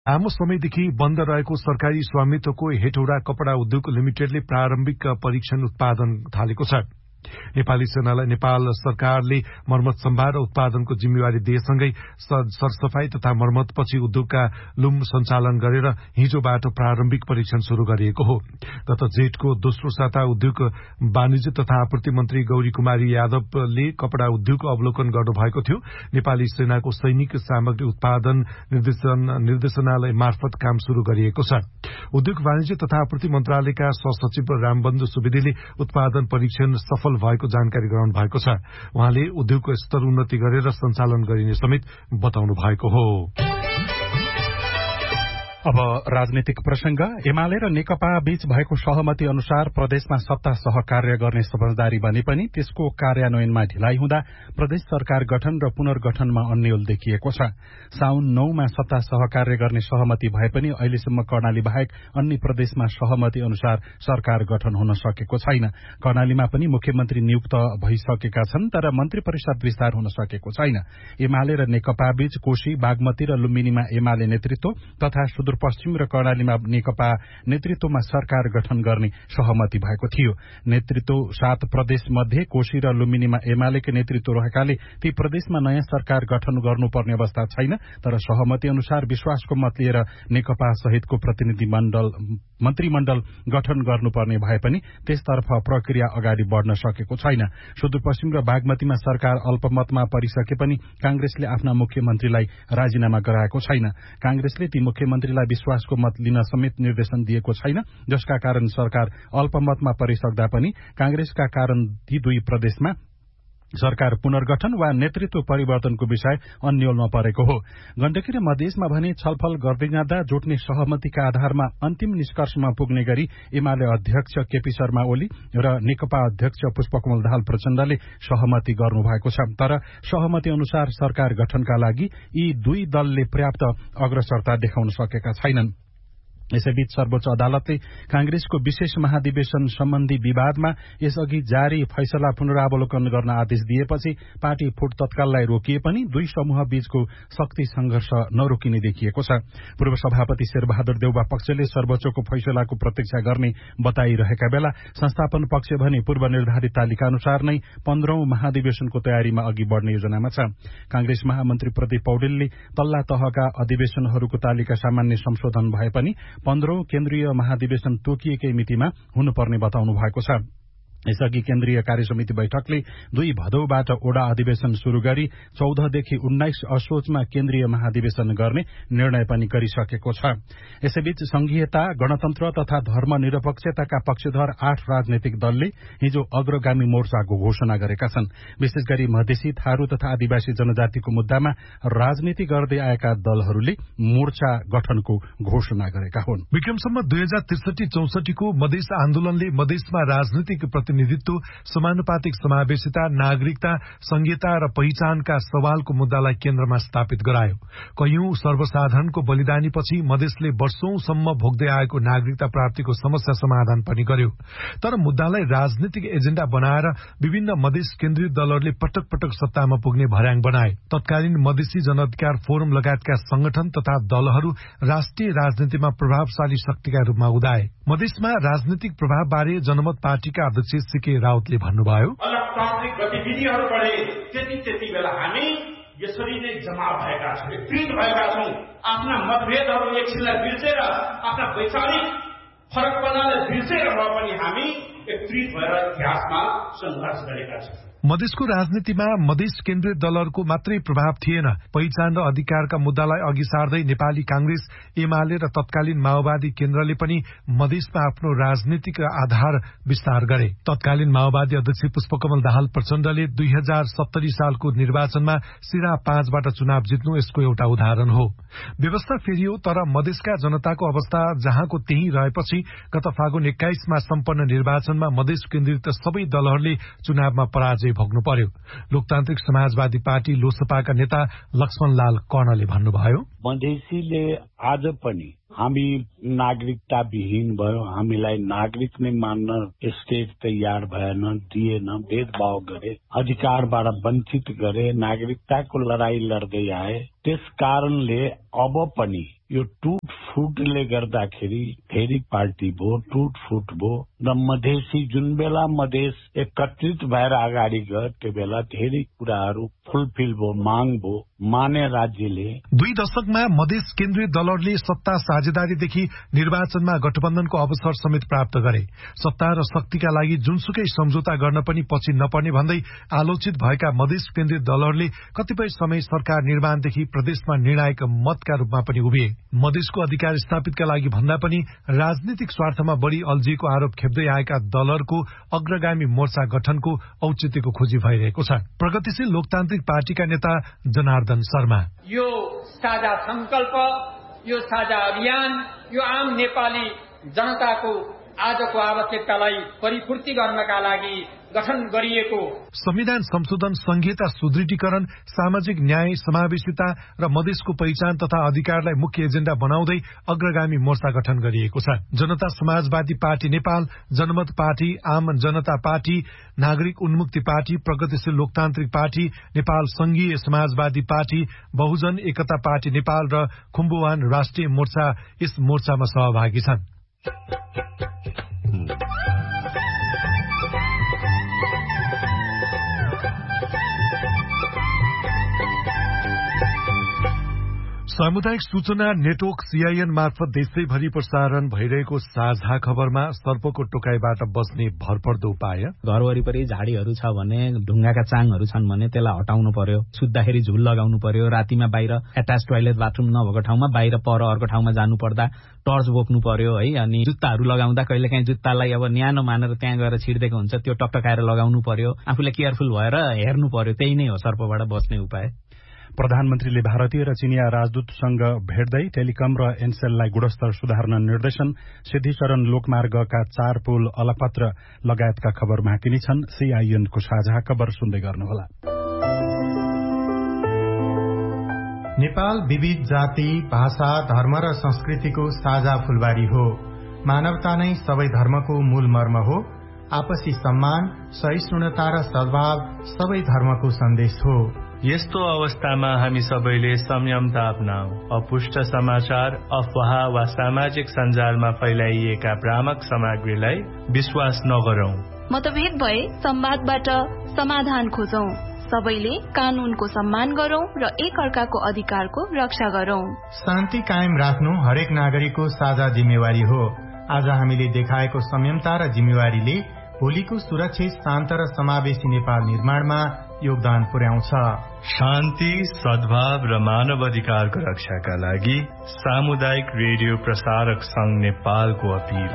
लामो समयदेखि बन्द रहेको सरकारी स्वामित्वको हेटौडा कपड़ा उद्योग लिमिटेडले प्रारम्भिक परीक्षण उत्पादन थालेको छ। नेपाली सेनालाई नेपाल सरकारले मर्मत सम्भार र उत्पादनको जिम्मेवारी दिएसँगै सरसफाई तथा मर्मतपछि उद्योगका लुम सञ्चालन गरेर हिजोबाट प्रारम्भिक परीक्षण शुरू गरिएको हो। गत जेठको दोस्रो साता उद्योग वाणिज्य तथा आपूर्ति मन्त्री गौरी कुमारी यादवले कपड़ा उद्योगको अवलोकन गर्नुभएको थियो। नेपाली सेनाको सैनिक सामग्री उत्पादन निर्देशनालय मार्फत काम शुरू गरिएको छ। उद्योग वाणिज्य तथा आपूर्ति मन्त्रालयका सहसचिव रामबन्धु सुवेदीले उत्पादन परीक्षण सफल भएको जानकारी गराउनु भएको छ। उहाँले उद्योगको स्तर उन्नति गरेर सञ्चालन गरिने समेत बताउनु भएको हो। अब राजनीतिक प्रसंग। एमाले र नेकपा बीच भएको सहमति अनुसार प्रदेशमा सत्ता सहकार्य गर्ने समझदारी बने पनि त्यसको कार्यान्वयनमा ढिलाइ हुँदा प्रदेश सरकार गठन र पुनर्गठनमा अन्यल देखिएको छ। साउन 9 मा सत्ता सहकार्य गर्ने सहमति भए पनि अहिलेसम्म कर्णाली बाहेक अन्य प्रदेशमा सहमति अनुसार सरकार गठन हुन सकेको छैन। कर्णालीमा पनि मुख्यमन्त्री नियुक्त भइसकेका छन् तर मन्त्री परिषद विस्तार हुन सकेको छैन। एमाले र नेकपा बीच कोशी, बागमती र लुम्बिनीमा एमाले नेतृत्व तथा सुदूरपश्चिम र कर्णालीमा नेकपा नेतृत्वमा सरकार गठन गर्ने सहमति भएको थियो। नेतृत्व 7 प्रदेश मध्ये कोशी र लुम्बिनीमा एमालेकै नेतृत्व रहेकाले ती प्रदेशमा नयाँ सरकार गठन गर्नुपर्ने अवस्था छैन। तर सहमति अनुसार विश्वासको मत लिएर नेकपा सहितको मन्त्रीमण्डल गठन गर्नुपर्ने भए पनि त्यसतर्फ प्रक्रिया अगाडि बढ़न सकेको छैन। सुदूरपश्चिम र बागमतीमा सरकार अल्पमतमा परिसके पनि कांग्रेसले आफ्ना मुख्यमन्त्रीलाई राजीनामा गराएको छैन। कांग्रेसले ती मुख्यमन्त्रीलाई विश्वासको मत लिन समेत निर्देशन दिएको छैन, जसका कारण सरकार अल्पमतमा परिसक्दा पनि कांग्रेसका कारण ती दुई प्रदेशमा सरकार पुनर्गठन वा नेतृत्व परिवर्तनको विषय अन्यलमा परेको हो। गण्डकी र मधेसमा भने छलफल गर्दै जाँदा जुट्ने सहमतिका आधारमा अन्तिम निष्कर्षमा पुग्ने गरी एमाले अध्यक्ष केपी शर्मा ओली र नेकपा अध्यक्ष पुष्पकमल दाहाल प्रचण्डले सहमति गर्नुभएको छ। तर सहमति अनुसार सरकार गठनका लागि यी दुई दलले पर्याप्त अग्रसरता देखाउन सकेका छैनन्। यसैबीच सर्वोच्च अदालतले कांग्रेसको विशेष महाधिवेशन सम्बन्धी विवादमा यसअघि जारी फैसला पुनरावलोकन गर्न आदेश दिएपछि पार्टी फुट तत्काललाई रोकिए पनि दुई समूह बीचको शक्ति संघर्ष नरोकिने देखिएको छ। पूर्व सभापति शेरबहादुर देउवा पक्षले सर्वोच्चको फैसलाको प्रतीक्षा गर्ने बताइरहेका बेला संस्थापन पक्ष भने पूर्व निर्धारित तालिका अनुसार नै 15औं महाधिवेशनको तयारीमा अघि बढ़ने योजनामा छ। कांग्रेस महामन्त्री प्रदीप पौडेलले तल्ला तहका अधिवेशनहरूको तालिका सामान्य संशोधन भए पनि 15औं केन्द्रीय महाधिवेशन तोकिएकै मितिमा हुनुपर्ने बताउनु भएको छ। यसअघि केन्द्रीय कार्यसमिति बैठकले 2 भदौबाट ओडा अधिवेशन शुरू गरी 14 देखि 19 असोजमा केन्द्रीय महाधिवेशन गर्ने निर्णय पनि गरिसकेको छ। यसैबीच संघीयता, गणतन्त्र तथा धर्मनिरपेक्षताका पक्षधर 8 राजनैतिक दलले हिजो अग्रगामी मोर्चाको घोषणा गरेका छन्। विशेष गरी मधेसी, थारू तथा आदिवासी जनजातिको मुद्दामा राजनीति गर्दै आएका दलहरूले मोर्चा गठनको घोषणा गरेका हुन्। विक्रमसम्म 2063-64 को मधेस आन्दोलनले मधेसमा राजनीतिक प्रतिनिधित्व, समानुपातिक समावेशिता, नागरिकता, संघीयता र पहिचानका सवालको मुद्दालाई केन्द्रमा स्थापित गरायो। कैयौं सर्वसाधारणको बलिदानीपछि मधेसले वर्षौंसम्म भोग्दै आएको नागरिकता प्राप्तिको समस्या समाधान पनि गर्यो। तर मुद्दालाई राजनीतिक एजेण्डा बनाएर विभिन्न मधेस केन्द्रीय दलहरूले पटक पटक सत्तामा पुग्ने भर्याङ बनाए। तत्कालीन मधेसी जनअधिकार फोरम लगायतका संगठन तथा दलहरू राष्ट्रिय राजनीतिमा प्रभावशाली शक्तिका रूपमा उदाए। मधेसमा राजनीतिक प्रभाव बारे जनमत पार्टीका अध्यक्ष सीके राउतले भन्नुभयो, अलोकतान्त्रिक गतिविधिहरू बढे त्यति बेला हामी यसरी नै जमा भएका छौं, एकत्रित भएका छौं। आफ्ना मतभेदहरू एकछिनलाई बिर्सेर, आफ्ना वैचारिक फरकपनालाई बिर्सेर भए पनि हामी एकत्रित भएर इतिहासमा संघर्ष गरेका छौं। मधेसको राजनीतिमा मधेस केन्द्रीय दलहरूको मात्रै प्रभाव थिएन। पहिचान र अधिकारका मुद्दालाई अघि सार्दै नेपाली कांग्रेस, एमाले र तत्कालीन माओवादी केन्द्रले पनि मधेसमा आफ्नो राजनीतिक आधार विस्तार गरे। तत्कालीन माओवादी अध्यक्ष पुष्पकमल दाहाल प्रचण्डले 2070 सालको निर्वाचनमा सिरा 5बाट चुनाव जित्नु यसको एउटा उदाहरण हो। व्यवस्था फेरियो तर मधेसका जनताको अवस्था जहाँको त्यही रहेपछि गत फागुन 21 मा सम्पन्न निर्वाचनमा मधेस केन्द्रित सबै दलहरूले चुनावमा पराजय भोग्नु पर्यो। लोकतान्त्रिक समाजवादी पार्टी लोसपाका नेता लक्ष्मणलाल कर्णले भन्नुभयो, मधेसीले आज पनि हामी नागरिकता विहीन भयो, हामीलाई नागरिक नै मान्न स्टेट तयार भएन, दिएन, भेदभाव गरे, अधिकारबाट वञ्चित गरे, नागरिकताको लडाई लड्दै आए। त्यस कारणले अब पनि यो टुटफुटले गर्दाखेरि फेरि पार्टी भयो, टुटफुट भयो र मधेसी जुन बेला मधेस एकत्रित भएर अगाडि गयो त्यो बेला धेरै कुराहरू फुलफिल भयो, माग भयो, माने राज्यले। 2 दशकमा मधेस केन्द्रीय दलहरूले सत्ता साझेदारीदेखि निर्वाचनमा गठबन्धनको अवसर समेत प्राप्त गरे। सत्ता र शक्तिका लागि जुनसुकै सम्झौता गर्न पनि पछि नपर्ने भन्दै आलोचित भएका मधेस केन्द्रीय दलहरूले कतिपय समय सरकार निर्माणदेखि प्रदेशमा निर्णायक मतका रूपमा पनि उभिए। मधेसको अधिकार स्थापितका लागि भन्दा पनि राजनीतिक स्वार्थमा बढ़ी अल्झिएको आरोप खेप्दै आएका दलहरूको अग्रगामी मोर्चा गठनको औचित्यको खोजी भइरहेको छ। प्रगतिशील लोकतान्त्रिक पार्टीका नेता जनार्दन शर्मा, यो साझा संकल्प, यो साझा अभियान, यो आम नेपाली जनताको आजको आवश्यकतालाई परिपूर्ति गर्नका लागि गठन गरिएको संविधान संशोधन, संघीयता सुदृढीकरण, सामाजिक न्याय, समावेशिता र मधेसको पहिचान तथा अधिकारलाई मुख्य एजेण्डा बनाउँदै अग्रगामी मोर्चा गठन गरिएको छ। जनता समाजवादी पार्टी नेपाल, जनमत पार्टी, आम जनता पार्टी, नागरिक उन्मुक्ति पार्टी, प्रगतिशील लोकतान्त्रिक पार्टी, नेपाल संघीय समाजवादी पार्टी, बहुजन एकता पार्टी नेपाल र खुम्बुवान राष्ट्रिय मोर्चा यस मोर्चामा सहभागी छन्। सामुदायिक सूचना नेटवर्क CIN मार्फत देशैभरि प्रसारण भइरहेको साझा खबरमा सर्पको टोकाइबाट बच्ने भरपर्दो उपाय। घर वरिपरि झाडीहरू छ भने, ढुङ्गाका चाङहरू छन् भने त्यसलाई हटाउनु पर्यो, सुत्दाखेरि झुल लगाउनु पर्यो, रातिमा बाहिर एट्याच टोयलेट बाथरुम नभएको ठाउँमा बाहिर पर अर्को ठाउँमा जानु पर्दा टर्च बोक्नु पर्यो है। अनि जुत्ताहरू लगाउँदा कहिलेकाहीँ जुत्तालाई अब न्यानो मानेर त्यहाँ गएर छिर्देको हुन्छ, त्यो टकटकाएर लगाउनु पर्यो, आफूले केयरफुल भएर हेर्नु पर्यो। त्यही नै हो सर्पबाट बच्ने उपाय। प्रधानमन्त्रीले भारतीय र चिनिया राजदूतसँग भेट्दै टेलिकम र एनसेललाई गुणस्तर सुधार्न निर्देशन, सिद्धिचरण लोकमार्गका 4 पुल अलपत्र लगायतका खबर बाँकी छन्। CIN को साझा खबर सुन्दै गर्नुहोला। नेपाल विविध जाति, भाषा, धर्म र संस्कृतिको साझा फूलबारी हो। मानवता नै सबै धर्मको मूल मर्म हो। आपसी सम्मान, सहिष्णुता र सद्भाव सबै धर्मको सन्देश हो। यस्तो अवस्थामा हामी सबैले संयमता अपनाऊ। अपुष्ट समाचार, अफवाह वा सामाजिक सञ्जालमा फैलाइएका भ्रामक सामग्रीलाई विश्वास नगरौं। मतभेद भए संवादबाट समाधान खोजौं। सबैले कानूनको सम्मान गरौं र एक अर्काको अधिकारको रक्षा गरौं। शान्ति कायम राख्नु हरेक नागरिकको साझा जिम्मेवारी हो। आज हामीले देखाएको संयमता र जिम्मेवारीले भोलिको सुरक्षित, शान्त र समावेशी नेपाल निर्माणमा योगदान पुर्याउँछ। शान्ति, सद्भाव र मानव अधिकारको रक्षाका लागि सामुदायिक रेडियो प्रसारक संघ नेपालको अपील।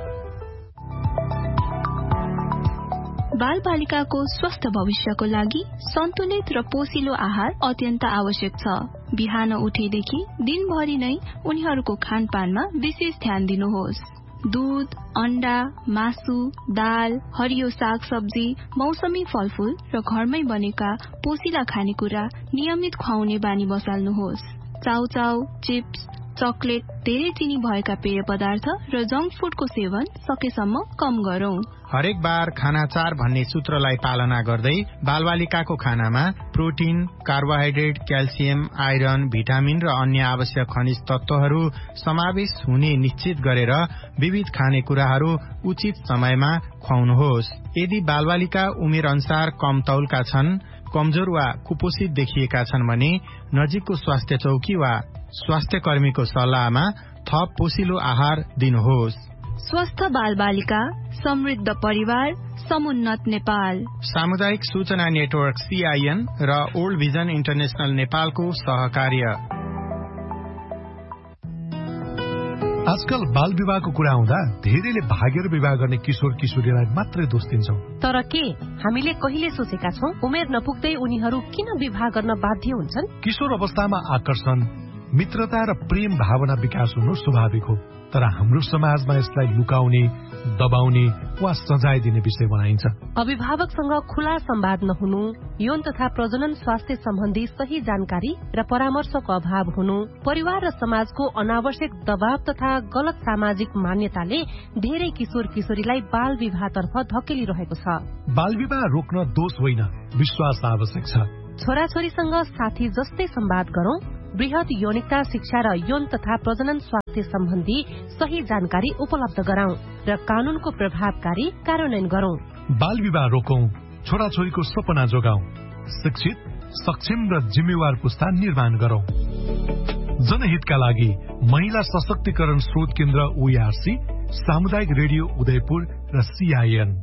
बाल बालिकाको स्वस्थ भविष्यको लागि सन्तुलित र पोषिलो आहार अत्यन्त आवश्यक छ। बिहान उठेदेखि दिनभरि नै उनीहरूको खानपानमा विशेष ध्यान दिनुहोस्। दूध, अण्डा, मासु, दाल, हरियो साग सब्जी, मौसमी फलफूल र घरमै बनेका पोषिला खानेकुरा नियमित खुवाउने बानी बसाल्नुहोस्। चाउचाउ, चिप्स, चकलेट, धेरै चिनी भएका पेय पदार्थ र जंक फूडको सेवन सकेसम्म कम गरौं। हरेक बार खाना 4 भन्ने सूत्रलाई पालना गर्दै बालबालिकाको खानामा protein, carbohydrate, calcium, iron, vitamin र अन्य आवश्यक खनिज तत्वहरू समावेश हुने निश्चित गरेर विविध खानेकुराहरू उचित समयमा खुवाउनुहोस्। यदि बालबालिका उमेर अनुसार कम तौलका छन्, कमजोर वा कुपोषित देखिएका छन् भने नजिकको स्वास्थ्य चौकी वा स्वास्थ्य कर्मीको सल्लाहमा थप पोषिलो आहार दिनुहोस्। स्वस्थ बालबालिका, समृद्ध परिवार, समुन्नत नेपाल। सामुदायिक सूचना नेटवर्क CIN र ओल्ड भिजन इन्टरनेशनल नेपालको सहकार्य। आजकल बाल विवाहको कुरा आउँदा धेरैले भागेर विवाह गर्ने किशोर किशोरीलाई मात्रै दोष दिन्छौं। तर के हामीले कहिले सोचेका छौं उमेर नपुग्दै उनीहरू किन विवाह गर्न बाध्य हुन्छन्? किशोर अवस्थामा आकर्षण, मित्रता र प्रेम भावना विकास हुनु स्वाभाविक हो, तर हाम्रो समाजमा यसलाई लुकाउने, दबाउने वा सजाय दिने विषय बनाइन्छ। अभिभावकसँग खुला संवाद नहुनु, यौन तथा प्रजनन स्वास्थ्य सम्बन्धी सही जानकारी र परामर्शको अभाव हुनु, परिवार र समाजको अनावश्यक दबाव तथा गलत सामाजिक मान्यताले धेरै किशोर किशोरीलाई बाल विवाहतर्फ धकेलिरहेको छ। बाल विवाह रोक्न दोष होइन, विश्वास आवश्यक छ। छोराछोरीसँग साथी जस्तै संवाद गरौं, वृहत यौनिकता शिक्षा र यौन तथा प्रजनन स्वास्थ्य सम्बन्धी सही जानकारी उपलब्ध गराउँ र कानूनको प्रभावकारी कार्यान्वयन गरौं। बाल विवाह रोकौं, छोराछोरीको सपना जोगाउँ, शिक्षित, सक्षम र जिम्मेवार पुस्ता निर्माण गरौं। जनहितका लागि महिला सशक्तिकरण स्रोत केन्द्र ओआरसी, सामुदायिक रेडियो उदयपुर र सीआईएन।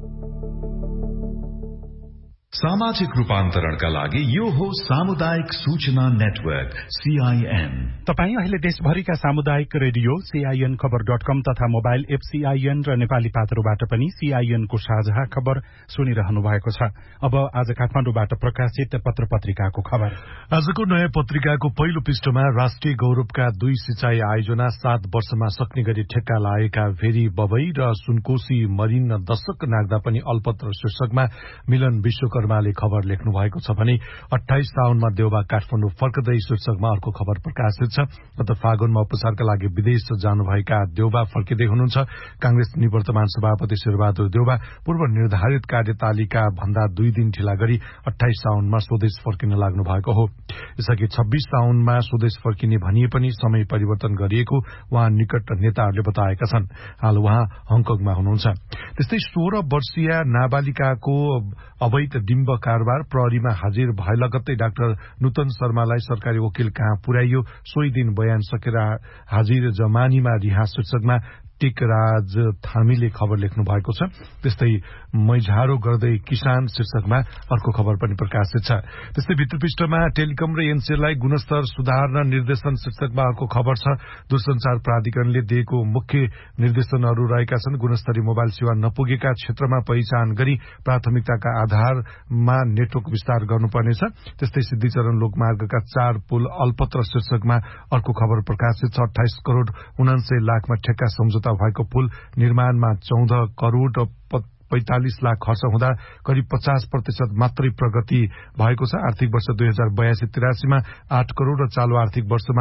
सामाजिक रूपान्तरणका लागि यो हो सामुदायिक सूचना नेटवर्क सीआईएन। तपाई अहिले देशभरिका सामुदायिक रेडियो सीआईएन खबर.com तथा मोबाइल एप सीआईएन र नेपाली पात्रोबाट पनि सीआईएन को साझा खबर सुनिरहनु भएको छ। अब आज काठमाडौँबाट प्रकाशित पत्र पत्रिकाको खबर। आजको नयाँ पत्रिकाको पहिलो पृष्ठमा राष्ट्रिय गौरवका 2 सिंचाई आयोजना 7 वर्षमा सक्ने गरी ठेक्का लागेका भेरी बबई र सुनकोशी मरिन दशक नाग्दा पनि अल्पत्र शीर्षकमा मिलन विश्वकर्माले खबर लेख्नु भएको छ भने 28 साउनमा देउबा काठमाडौँ फर्कदै शीर्षकमा अर्को खबर प्रकाशित छ। गत फागुनमा उपचारका लागि विदेश जानुभएका देउबा फर्किँदै हुनुहुन्छ। कांग्रेस निवर्तमान सभापति शेरबहादुर देउबा पूर्व निर्धारित कार्यतालिका भन्दा 2 दिन ढिला गरी 28 साउनमा स्वदेश फर्किन लाग्नु भएको हो। यसअघि 26 साउनमा स्वदेश फर्किने भनिए पनि समय परिवर्तन गरिएको उहाँ निकट नेताहरूले बताएका छन्। हाल उहाँ हङकङमा हुनुहुन्छ। त्यस्तै 16 वर्षीय नाबालिकाको अवैध डिम्ब कारोबार प्रहरीमा हाजिर भए लगत्तै डाक्टर नूतन शर्मालाई सरकारी वकिल कहाँ पुर्याइयो, सोही दिन बयान सकेर हाजिर जमानीमा रिहा शीर्षकमा टेकराज थामीले खबर लेख्नु भएको छ। त्यस्तै मैझारो गर्दै किसान शीर्षकमा अर्को खबर पनि प्रकाशित छ। त्यस्तै भित्रपृष्ठमा टेलिकम र एनसेललाई गुणस्तर सुधार्न निर्देशन शीर्षकमा अर्को खबर छ। दूरसञ्चार प्राधिकरणले दिएको मुख्य निर्देशनहरू रहेका छन्। गुणस्तरीय मोबाइल सेवा नपुगेका क्षेत्रमा पहिचान गरी प्राथमिकताका आधारमा नेटवर्क विस्तार गर्नुपर्नेछ। त्यस्तै सिद्धिचरण लोकमार्गका 4 पुल अल्पत्र शीर्षकमा अर्को खबर प्रकाशित छ। 28 करोड़ 49 लाखमा ठेक्का सम्झौता भएको पुल निर्माणमा 14 करोड़ 45 लाख खर्च हुँदा करिब 50% मात्रै प्रगति भएको छ। आर्थिक वर्ष 2082-83 मा 8 करोड़ र चालू आर्थिक वर्षमा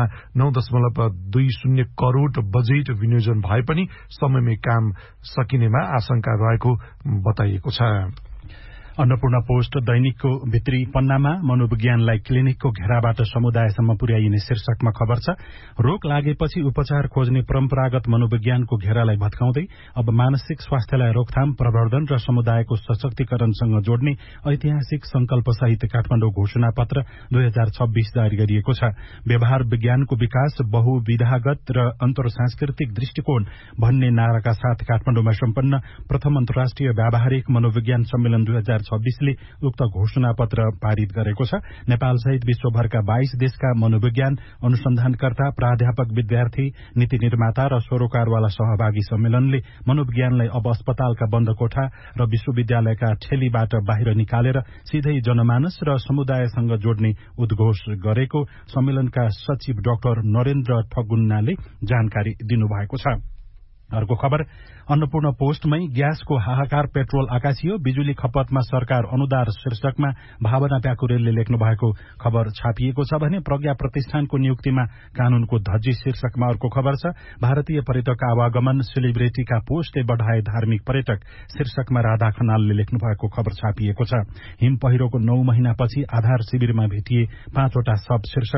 9.20 करोड़ बजेट विनियोजन भए पनि समयमै काम सकिनेमा आशंका रहेको बताइएको छ। अन्नपूर्ण पोस्ट दैनिकको भित्री पन्नामा मनोविज्ञानलाई क्लिनिकको घेराबाट समुदायसम्म पुर्याइने शीर्षकमा खबर छ। रोग लागेपछि उपचार खोज्ने परम्परागत मनोविज्ञानको घेरालाई भत्काउँदै अब मानसिक स्वास्थ्यलाई रोकथाम, प्रवर्धन र समुदायको सशक्तिकरणसँग जोड्ने ऐतिहासिक संकल्पसहित काठमाडौँ घोषणा पत्र 2026 जारी गरिएको छ। व्यवहार विज्ञानको विकास बहुविधागत र अन्तर्सांस्कृतिक दृष्टिकोण भन्ने नाराका साथ काठमाडौँमा सम्पन्न प्रथम अन्तर्राष्ट्रिय व्यावहारिक मनोविज्ञान सम्मेलन 2026 ले उक्त घोषणा पत्र पारित गरेको छ। नेपाल सहित विश्वभरका 22 देशका मनोविज्ञान अनुसन्धानकर्ता, प्राध्यापक, विद्यार्थी, नीति निर्माता र सरोकारवाला सहभागी सम्मेलनले मनोविज्ञानलाई अब अस्पतालका बन्द कोठा र विश्वविद्यालयका ठेलीबाट बाहिर निकालेर सिधै जनमानस र समुदायसँग जोड्ने उद्घोष गरेको सम्मेलनका सचिव डाक्टर नरेन्द्र ठगुन्नाले जानकारी दिनुभएको छ। अर्को खबर अन्नपूर्ण पोस्टमै ग्यासको हाहाकार, पेट्रोल आकाशियो, बिजुली खपतमा सरकार अनुदार शीर्षकमा भावना प्याकुरेलले लेख्नु भएको खबर छापिएको छ भने प्रज्ञा प्रतिष्ठानको नियुक्तिमा कानूनको धज्जी शीर्षकमा अर्को खबर छ। भारतीय पर्यटक आवागमन, सेलिब्रिटीका पोस्टले बढाए धार्मिक पर्यटक शीर्षकमा राधा खनालले लेख्नु भएको खबर छापिएको छ। हिम पहिरोको 9 महिनापछि आधार शिविरमा भेटिए 5 वटा शव शीर्षक